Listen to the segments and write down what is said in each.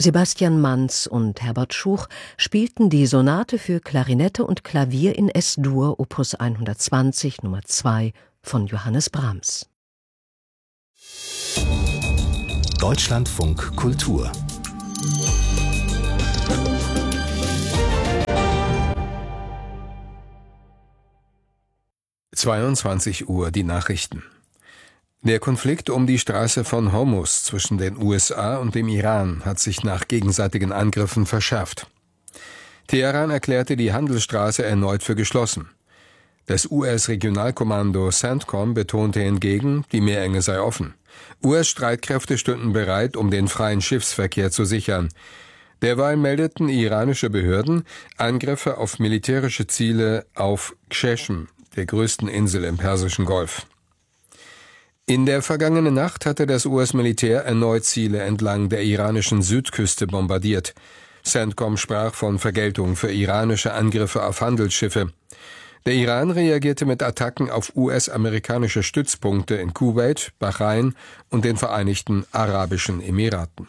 Sebastian Manz und Herbert Schuch spielten die Sonate für Klarinette und Klavier in S-Dur Opus 120 Nummer 2 von Johannes Brahms. Deutschlandfunk Kultur 22 Uhr die Nachrichten. Der Konflikt um die Straße von Hormuz zwischen den USA und dem Iran hat sich nach gegenseitigen Angriffen verschärft. Teheran erklärte die Handelsstraße erneut für geschlossen. Das US-Regionalkommando CENTCOM betonte hingegen, die Meerenge sei offen. US-Streitkräfte stünden bereit, um den freien Schiffsverkehr zu sichern. Derweil meldeten iranische Behörden Angriffe auf militärische Ziele auf Qeshm, der größten Insel im Persischen Golf. In der vergangenen Nacht hatte das US-Militär erneut Ziele entlang der iranischen Südküste bombardiert. CENTCOM sprach von Vergeltung für iranische Angriffe auf Handelsschiffe. Der Iran reagierte mit Attacken auf US-amerikanische Stützpunkte in Kuwait, Bahrain und den Vereinigten Arabischen Emiraten.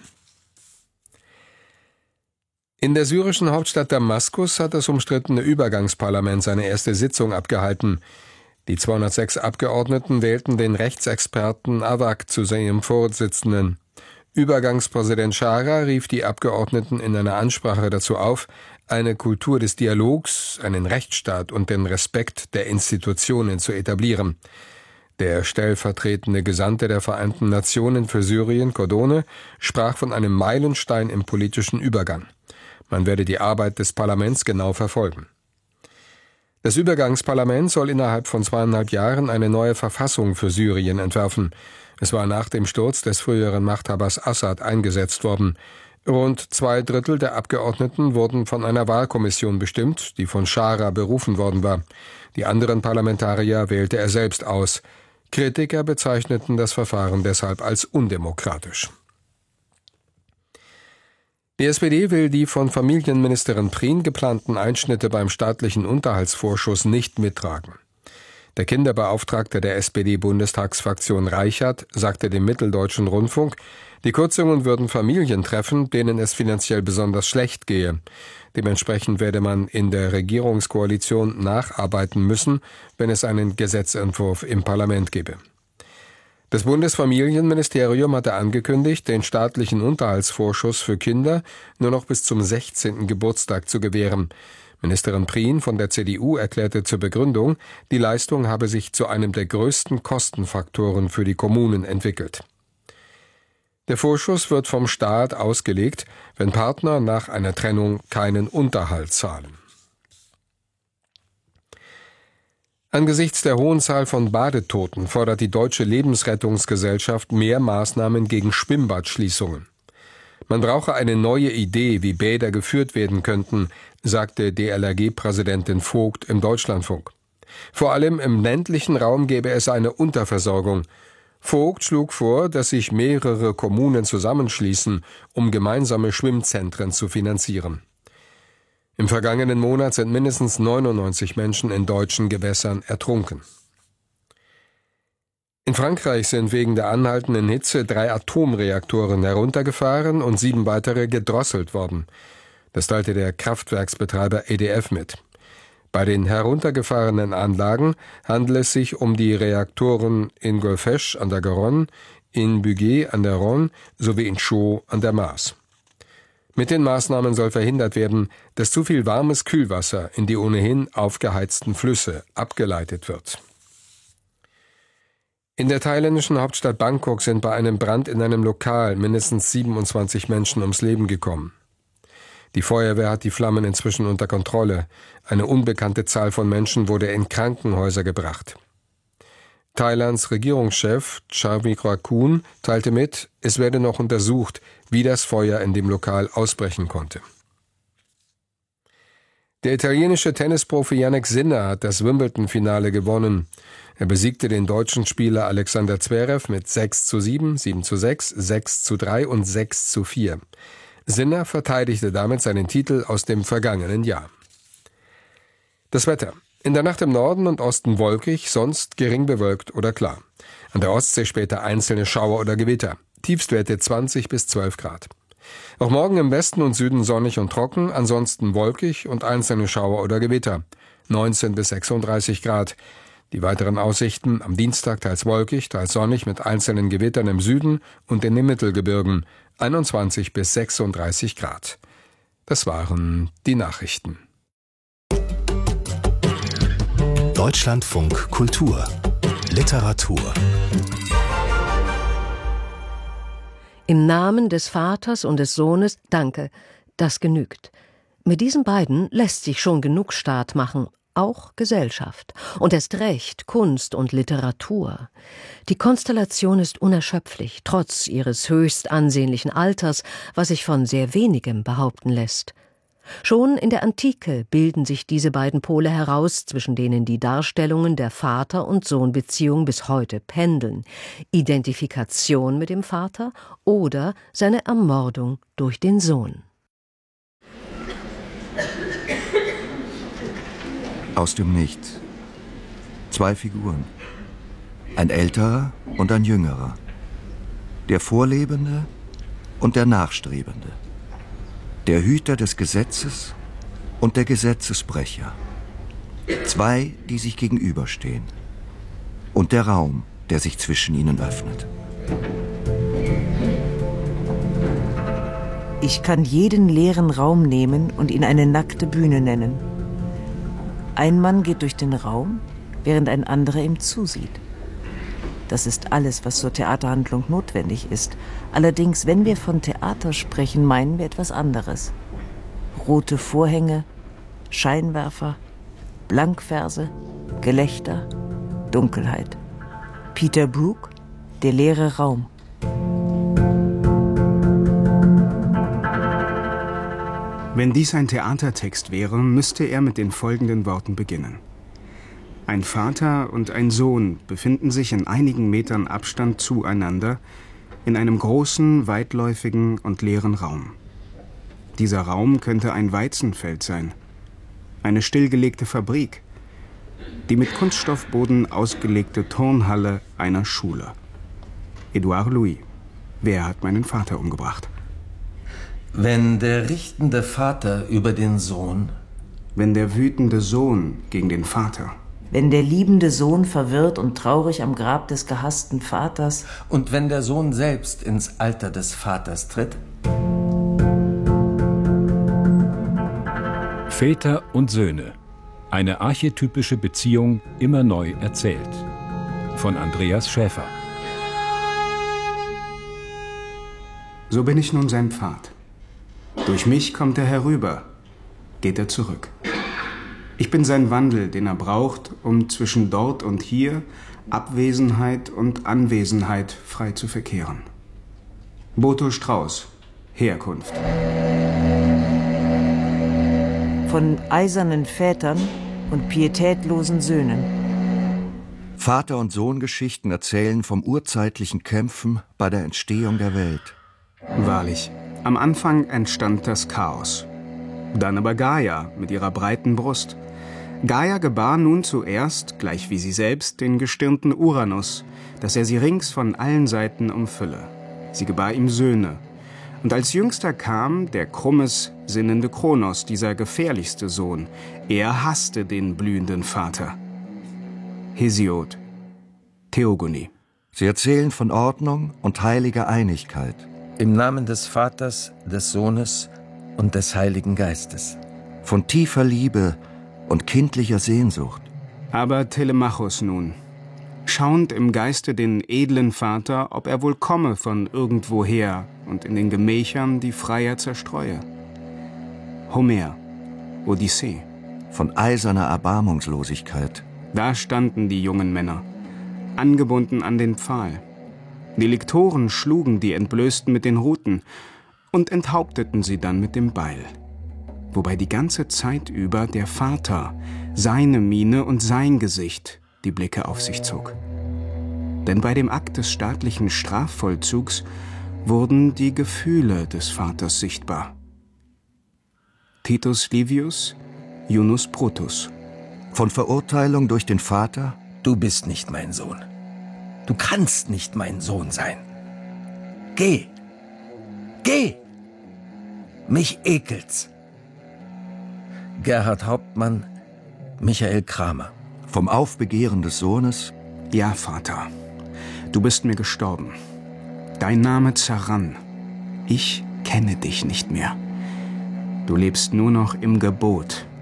In der syrischen Hauptstadt Damaskus hat das umstrittene Übergangsparlament seine erste Sitzung abgehalten. Die 206 Abgeordneten wählten den Rechtsexperten Awak zu seinem Vorsitzenden. Übergangspräsident Shara rief die Abgeordneten in einer Ansprache dazu auf, eine Kultur des Dialogs, einen Rechtsstaat und den Respekt der Institutionen zu etablieren. Der stellvertretende Gesandte der Vereinten Nationen für Syrien, Cordone, sprach von einem Meilenstein im politischen Übergang. Man werde die Arbeit des Parlaments genau verfolgen. Das Übergangsparlament soll innerhalb von 2,5 Jahren eine neue Verfassung für Syrien entwerfen. Es war nach dem Sturz des früheren Machthabers Assad eingesetzt worden. Rund 2/3 der Abgeordneten wurden von einer Wahlkommission bestimmt, die von Shara berufen worden war. Die anderen Parlamentarier wählte er selbst aus. Kritiker bezeichneten das Verfahren deshalb als undemokratisch. Die SPD will die von Familienministerin Prien geplanten Einschnitte beim staatlichen Unterhaltsvorschuss nicht mittragen. Der Kinderbeauftragte der SPD-Bundestagsfraktion Reichert sagte dem Mitteldeutschen Rundfunk, die Kürzungen würden Familien treffen, denen es finanziell besonders schlecht gehe. Dementsprechend werde man in der Regierungskoalition nacharbeiten müssen, wenn es einen Gesetzentwurf im Parlament gebe. Das Bundesfamilienministerium hatte angekündigt, den staatlichen Unterhaltsvorschuss für Kinder nur noch bis zum 16. Geburtstag zu gewähren. Ministerin Prien von der CDU erklärte zur Begründung, die Leistung habe sich zu einem der größten Kostenfaktoren für die Kommunen entwickelt. Der Vorschuss wird vom Staat ausgelegt, wenn Partner nach einer Trennung keinen Unterhalt zahlen. Angesichts der hohen Zahl von Badetoten fordert die Deutsche Lebensrettungsgesellschaft mehr Maßnahmen gegen Schwimmbadschließungen. Man brauche eine neue Idee, wie Bäder geführt werden könnten, sagte DLRG-Präsidentin Vogt im Deutschlandfunk. Vor allem im ländlichen Raum gäbe es eine Unterversorgung. Vogt schlug vor, dass sich mehrere Kommunen zusammenschließen, um gemeinsame Schwimmzentren zu finanzieren. Im vergangenen Monat sind mindestens 99 Menschen in deutschen Gewässern ertrunken. In Frankreich sind wegen der anhaltenden Hitze 3 Atomreaktoren heruntergefahren und 7 weitere gedrosselt worden. Das teilte der Kraftwerksbetreiber EDF mit. Bei den heruntergefahrenen Anlagen handelt es sich um die Reaktoren in Golfech an der Garonne, in Bugey an der Rhône sowie in Chaux an der Maas. Mit den Maßnahmen soll verhindert werden, dass zu viel warmes Kühlwasser in die ohnehin aufgeheizten Flüsse abgeleitet wird. In der thailändischen Hauptstadt Bangkok sind bei einem Brand in einem Lokal mindestens 27 Menschen ums Leben gekommen. Die Feuerwehr hat die Flammen inzwischen unter Kontrolle. Eine unbekannte Zahl von Menschen wurde in Krankenhäuser gebracht. Thailands Regierungschef Charvirakun teilte mit, es werde noch untersucht, wie das Feuer in dem Lokal ausbrechen konnte. Der italienische Tennisprofi Jannik Sinner hat das Wimbledon-Finale gewonnen. Er besiegte den deutschen Spieler Alexander Zverev mit 6:7, 7:6, 6:3 und 6:4. Sinner verteidigte damit seinen Titel aus dem vergangenen Jahr. Das Wetter. In der Nacht im Norden und Osten wolkig, sonst gering bewölkt oder klar. An der Ostsee später einzelne Schauer oder Gewitter. Tiefstwerte 20 bis 12 Grad. Auch morgen im Westen und Süden sonnig und trocken, ansonsten wolkig und einzelne Schauer oder Gewitter. 19 bis 36 Grad. Die weiteren Aussichten: am Dienstag teils wolkig, teils sonnig mit einzelnen Gewittern im Süden und in den Mittelgebirgen. 21 bis 36 Grad. Das waren die Nachrichten. Deutschlandfunk Kultur Literatur. Im Namen des Vaters und des Sohnes, danke, das genügt. Mit diesen beiden lässt sich schon genug Staat machen, auch Gesellschaft. Und erst recht Kunst und Literatur. Die Konstellation ist unerschöpflich, trotz ihres höchst ansehnlichen Alters, was sich von sehr wenigem behaupten lässt. Schon in der Antike bilden sich diese beiden Pole heraus, zwischen denen die Darstellungen der Vater- und Sohnbeziehung bis heute pendeln. Identifikation mit dem Vater oder seine Ermordung durch den Sohn. Aus dem Nichts. 2 Figuren. Ein älterer und ein jüngerer. Der Vorlebende und der Nachstrebende. Der Hüter des Gesetzes und der Gesetzesbrecher. 2, die sich gegenüberstehen. Und der Raum, der sich zwischen ihnen öffnet. Ich kann jeden leeren Raum nehmen und ihn eine nackte Bühne nennen. Ein Mann geht durch den Raum, während ein anderer ihm zusieht. Das ist alles, was zur Theaterhandlung notwendig ist. Allerdings, wenn wir von Theater sprechen, meinen wir etwas anderes. Rote Vorhänge, Scheinwerfer, Blankverse, Gelächter, Dunkelheit. Peter Brook, der leere Raum. Wenn dies ein Theatertext wäre, müsste er mit den folgenden Worten beginnen. Ein Vater und ein Sohn befinden sich in einigen Metern Abstand zueinander in einem großen, weitläufigen und leeren Raum. Dieser Raum könnte ein Weizenfeld sein, eine stillgelegte Fabrik, die mit Kunststoffboden ausgelegte Turnhalle einer Schule. Edouard Louis. Wer hat meinen Vater umgebracht? Wenn der richtende Vater über den Sohn. Wenn der wütende Sohn gegen den Vater. Wenn der liebende Sohn verwirrt und traurig am Grab des gehassten Vaters. Und wenn der Sohn selbst ins Alter des Vaters tritt. Väter und Söhne. Eine archetypische Beziehung immer neu erzählt. Von Andreas Schäfer. So bin ich nun sein Pfad. Durch mich kommt er herüber, geht er zurück. Ich bin sein Wandel, den er braucht, um zwischen dort und hier, Abwesenheit und Anwesenheit frei zu verkehren. Boto Strauß, Herkunft. Von eisernen Vätern und pietätlosen Söhnen. Vater- und Sohngeschichten erzählen vom urzeitlichen Kämpfen bei der Entstehung der Welt. Wahrlich, am Anfang entstand das Chaos. Dann aber Gaia mit ihrer breiten Brust. Gaia gebar nun zuerst, gleich wie sie selbst, den gestirnten Uranus, dass er sie rings von allen Seiten umfülle. Sie gebar ihm Söhne. Und als jüngster kam der krummes, sinnende Kronos, dieser gefährlichste Sohn. Er hasste den blühenden Vater. Hesiod. Theogonie. Sie erzählen von Ordnung und heiliger Einigkeit. Im Namen des Vaters, des Sohnes und des Heiligen Geistes. Von tiefer Liebe und kindlicher Sehnsucht. Aber Telemachos nun, schauend im Geiste den edlen Vater, ob er wohl komme von irgendwoher und in den Gemächern die Freier zerstreue. Homer, Odyssee. Von eiserner Erbarmungslosigkeit. Da standen die jungen Männer, angebunden an den Pfahl. Die Liktoren schlugen die Entblößten mit den Ruten und enthaupteten sie dann mit dem Beil. Wobei die ganze Zeit über der Vater, seine Miene und sein Gesicht die Blicke auf sich zog. Denn bei dem Akt des staatlichen Strafvollzugs wurden die Gefühle des Vaters sichtbar. Titus Livius, Yunus Brutus. Von Verurteilung durch den Vater? Du bist nicht mein Sohn. Du kannst nicht mein Sohn sein. Geh! Geh! Mich ekelt's. Gerhard Hauptmann, Michael Kramer. Vom Aufbegehren des Sohnes? Ja, Vater. Du bist mir gestorben. Dein Name zerrann. Ich kenne dich nicht mehr. Du lebst nur noch im Gebot,